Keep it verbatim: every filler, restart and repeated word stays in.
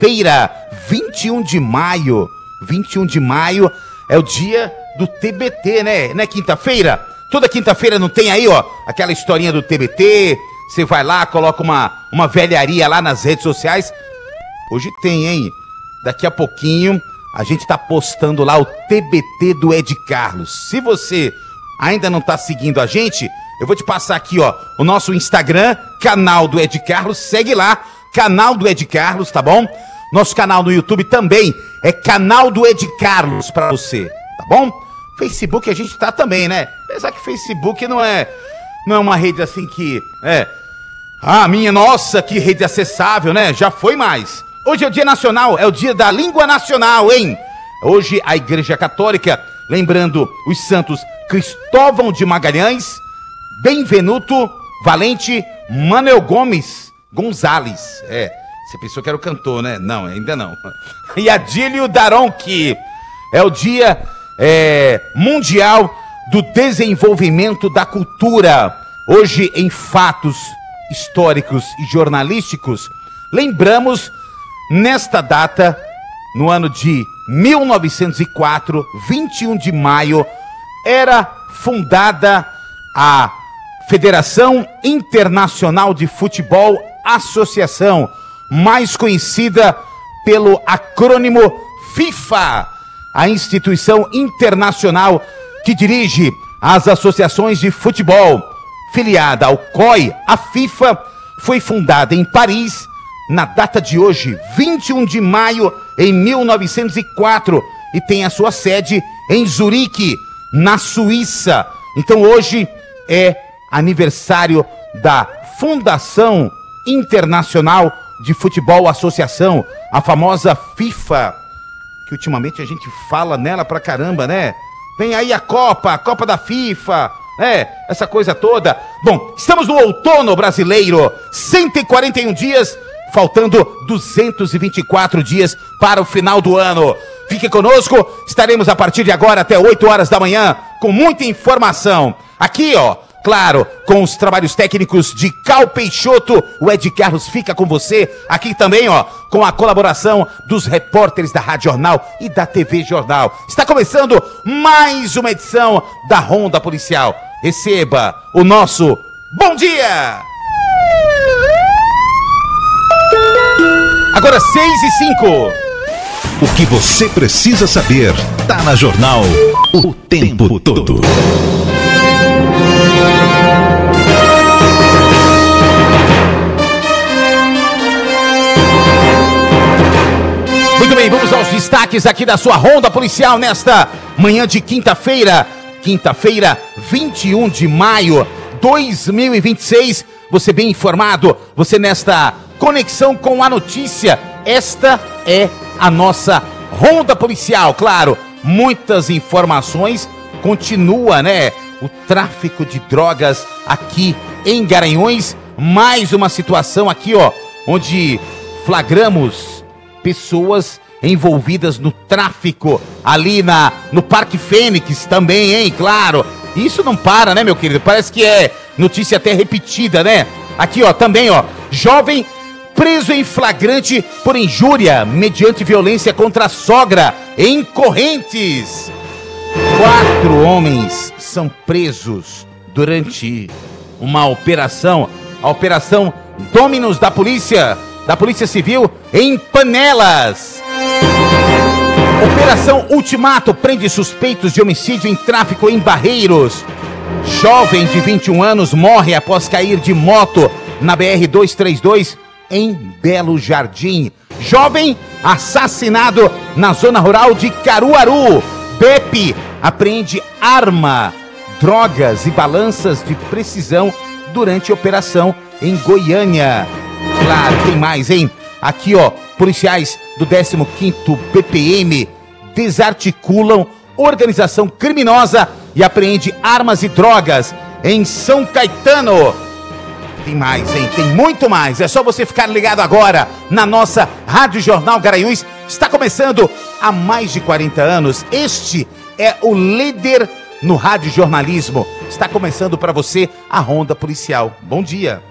quinta-feira, vinte e um de maio. vinte e um de maio é o dia do T B T, né? Não é quinta-feira? Toda quinta-feira não tem aí, ó, aquela historinha do T B T. Você vai lá, coloca uma, uma velharia lá nas redes sociais. Hoje tem, hein? Daqui a pouquinho a gente tá postando lá o T B T do Ed Carlos. Se você ainda não tá seguindo a gente, eu vou te passar aqui, ó, o nosso Instagram, canal do Ed Carlos. Segue lá, canal do Ed Carlos, tá bom? Nosso canal no YouTube também é canal do Ed Carlos pra você, tá bom? Facebook a gente tá também, né? Apesar que Facebook não é, não é uma rede assim que... é. Ah, minha nossa, que rede acessável, né? Já foi mais. Hoje é o Dia Nacional, é o Dia da Língua Nacional, hein? Hoje a Igreja Católica, lembrando os santos Cristóvão de Magalhães, Benvenuto Valente, Manuel Gomes Gonzalez. É, você pensou que era o cantor, né? Não, ainda não. E Adílio Daronchi. É o Dia é, Mundial do Desenvolvimento da Cultura. Hoje, em fatos históricos e jornalísticos, lembramos nesta data, no ano de mil novecentos e quatro, vinte e um de maio, era fundada a Federação Internacional de Futebol Associação, mais conhecida pelo acrônimo FIFA, a instituição internacional que dirige as associações de futebol. Filiada ao C O I, a FIFA foi fundada em Paris na data de hoje, vinte e um de maio, em mil novecentos e quatro, e tem a sua sede em Zurique, na Suíça. Então hoje é aniversário da Fundação Internacional de Futebol Associação, a famosa FIFA, que ultimamente a gente fala nela pra caramba, né? Vem aí a Copa, a Copa da FIFA, é, essa coisa toda. Bom, estamos no outono brasileiro, cento e quarenta e um dias, faltando duzentos e vinte e quatro dias para o final do ano. Fique conosco, estaremos a partir de agora até oito horas da manhã com muita informação. Aqui, ó, claro, com os trabalhos técnicos de Cal Peixoto, o Ed Carlos fica com você. Aqui também, ó, com a colaboração dos repórteres da Rádio Jornal e da T V Jornal. Está começando mais uma edição da Ronda Policial. Receba o nosso bom dia! Agora seis e cinco. O que você precisa saber tá na Jornal o tempo todo. Muito bem, vamos aos destaques aqui da sua Ronda Policial nesta manhã de quinta-feira. Quinta-feira, vinte e um de maio de dois mil e vinte e seis. Você bem informado, você nesta conexão com a notícia. Esta é a nossa Ronda Policial, claro. Muitas informações, continua, né? O tráfico de drogas aqui em Garanhuns. Mais uma situação aqui, ó, onde flagramos pessoas envolvidas no tráfico ali na, no Parque Fênix também, hein? Claro. Isso não para, né, meu querido? Parece que é notícia até repetida, né? Aqui, ó, também, ó, jovem preso em flagrante por injúria mediante violência contra a sogra em Correntes. Quatro homens são presos durante uma operação, a operação Dominus da polícia, da Polícia Civil em Panelas. Operação Ultimato prende suspeitos de homicídio em tráfico em Barreiros. Jovem de vinte e um anos morre após cair de moto na B R duzentos e trinta e dois em Belo Jardim. Jovem assassinado na zona rural de Caruaru. B E P apreende arma, drogas e balanças de precisão durante operação em Goiânia. Claro, tem mais, hein? Aqui, ó, policiais do décimo quinto B P M desarticulam organização criminosa e apreende armas e drogas em São Caetano. Tem mais, hein? Tem muito mais. É só você ficar ligado agora na nossa Rádio Jornal Garanhuns. Está começando há mais de quarenta anos. Este é o líder no rádio jornalismo. Está começando para você a Ronda Policial. Bom dia.